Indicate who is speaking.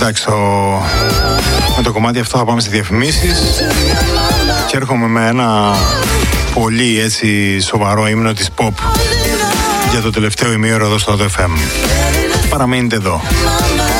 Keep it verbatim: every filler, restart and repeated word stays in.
Speaker 1: Εντάξει, το... με το κομμάτι αυτό θα πάμε στις διαφημίσεις και έρχομαι με ένα πολύ έτσι σοβαρό ύμνο της pop για το τελευταίο ημίωρο εδώ στο εφ εμ. Παραμείνετε εδώ.